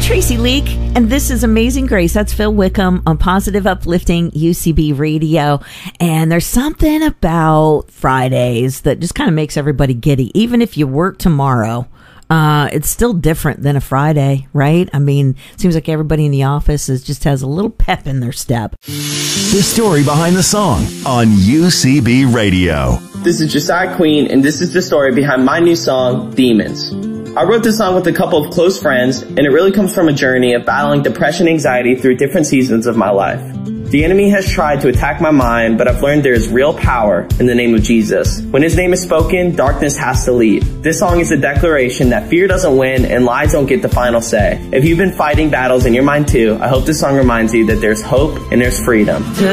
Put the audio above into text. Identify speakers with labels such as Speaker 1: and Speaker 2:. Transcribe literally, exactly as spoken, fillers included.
Speaker 1: Tracy Leak, and this is Amazing Grace. That's Phil Wickham on Positive Uplifting U C B Radio. And there's something about Fridays that just kind of makes everybody giddy. Even if you work tomorrow, uh, it's still different than a Friday, right? I mean, it seems like everybody in the office is just has a little pep in their step.
Speaker 2: The story behind the song on U C B Radio.
Speaker 3: This is Josiah Queen, and this is the story behind my new song, Demons. I wrote this song with a couple of close friends, and it really comes from a journey of battling depression and anxiety through different seasons of my life. The enemy has tried to attack my mind, but I've learned there is real power in the name of Jesus. When his name is spoken, darkness has to leave. This song is a declaration that fear doesn't win and lies don't get the final say. If you've been fighting battles in your mind too, I hope this song reminds you that there's hope and there's freedom.